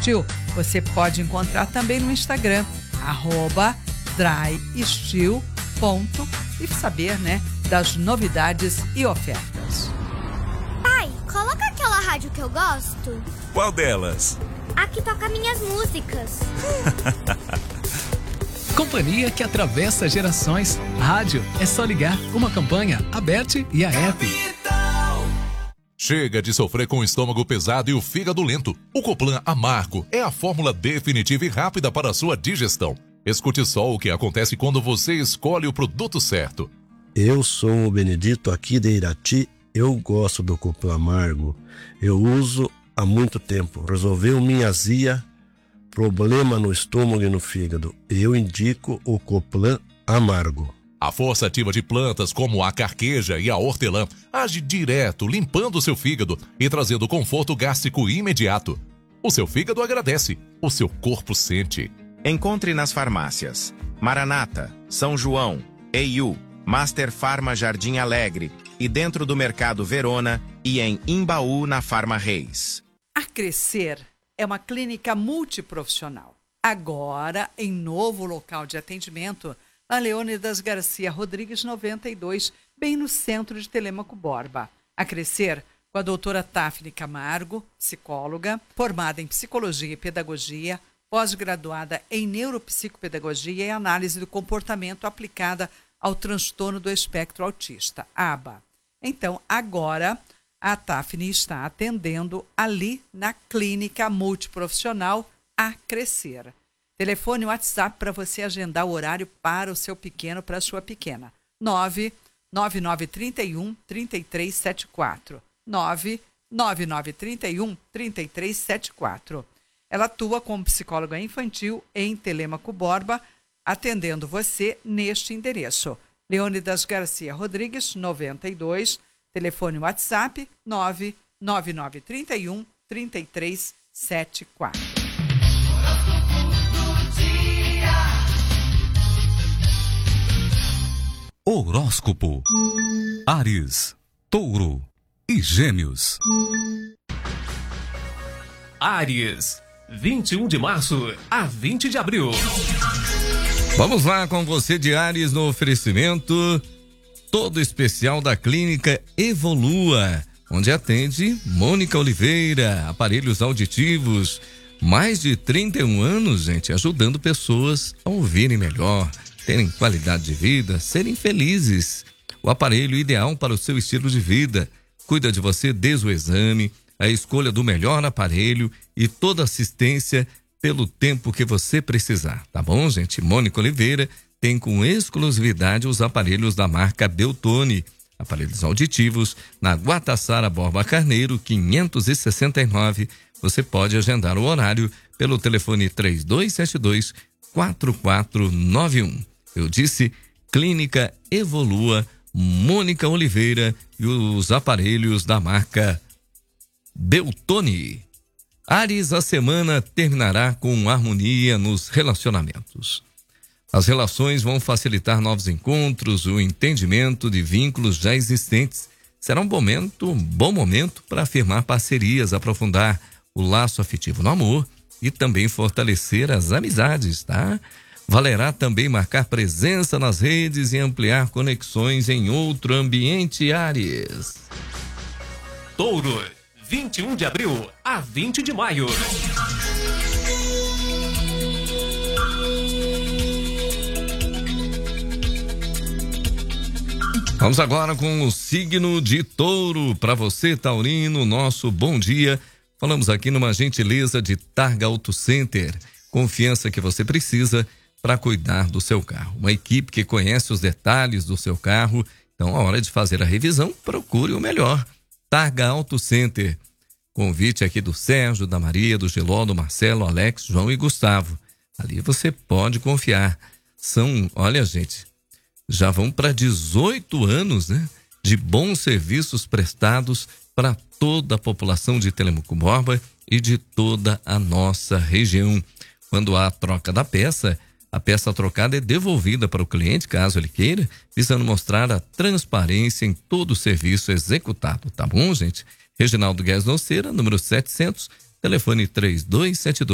Steel, você pode encontrar também no Instagram, @drysteel. E saber, das novidades e ofertas. Pai, coloca aquela rádio que eu gosto. Qual delas? A que toca minhas músicas. Companhia que atravessa gerações. Rádio é só ligar. Uma campanha, a Bet e a app. Chega de sofrer com o estômago pesado e o fígado lento. O Coplan Amargo é a fórmula definitiva e rápida para a sua digestão. Escute só o que acontece quando você escolhe o produto certo. Eu sou o Benedito aqui de Irati. Eu gosto do Coplan Amargo. Eu uso há muito tempo. Resolveu minha azia, problema no estômago e no fígado. Eu indico o Coplan Amargo. A força ativa de plantas como a carqueja e a hortelã age direto, limpando o seu fígado e trazendo conforto gástrico imediato. O seu fígado agradece, o seu corpo sente. Encontre nas farmácias Maranata, São João, EIU, Master Farma Jardim Alegre e dentro do Mercado Verona e em Imbaú na Farma Reis. A Crescer é uma clínica multiprofissional. Agora, em novo local de atendimento, na Leônidas Garcia Rodrigues 92, bem no centro de Telêmaco Borba. A Crescer, com a doutora Tafne Camargo, psicóloga, formada em Psicologia e Pedagogia, pós-graduada em Neuropsicopedagogia e Análise do Comportamento aplicada ao transtorno do espectro autista, ABA. Então, agora, a Tafne está atendendo ali na Clínica Multiprofissional A Crescer. Telefone e WhatsApp para você agendar o horário para o seu pequeno, para a sua pequena. 99931-3374. 99931-3374. Ela atua como psicóloga infantil em Telêmaco Borba, atendendo você neste endereço. Leônidas Garcia Rodrigues, 92, telefone WhatsApp 99931-3374. Horóscopo. Áries, Touro e Gêmeos. Áries, 21 de março a 20 de abril. Vamos lá com você de Áries no oferecimento todo especial da Clínica Evolua, onde atende Mônica Oliveira, aparelhos auditivos, mais de 31 anos, gente, ajudando pessoas a ouvirem melhor, terem qualidade de vida, serem felizes. O aparelho ideal para o seu estilo de vida. Cuida de você desde o exame, a escolha do melhor aparelho e toda assistência pelo tempo que você precisar, tá bom, gente? Mônica Oliveira tem com exclusividade os aparelhos da marca Beltone, aparelhos auditivos, na Guatassara Borba Carneiro, 569. Você pode agendar o horário pelo telefone 3272-4491. Eu disse Clínica Evolua, Mônica Oliveira e os aparelhos da marca Beltone. Áries, a semana terminará com harmonia nos relacionamentos. As relações vão facilitar novos encontros, o entendimento de vínculos já existentes. Será um bom momento para afirmar parcerias, aprofundar o laço afetivo no amor e também fortalecer as amizades, tá? Valerá também marcar presença nas redes e ampliar conexões em outro ambiente, Áries. Touro, 21 de abril a 20 de maio. Vamos agora com o signo de Touro. Para você, taurino, nosso bom dia. Falamos aqui numa gentileza de Targa Auto Center. Confiança que você precisa para cuidar do seu carro. Uma equipe que conhece os detalhes do seu carro. Então, a hora de fazer a revisão, procure o melhor. Targa Auto Center. Convite aqui do Sérgio, da Maria, do Geló, do Marcelo, Alex, João e Gustavo. Ali você pode confiar. Olha, gente, já vão para 18 anos, né, de bons serviços prestados para toda a população de Telêmaco Borba e de toda a nossa região. Quando há a troca da peça, a peça trocada é devolvida para o cliente, caso ele queira, visando mostrar a transparência em todo o serviço executado, tá bom, gente? Reginaldo Guedes Noceira, número 700, telefone 3272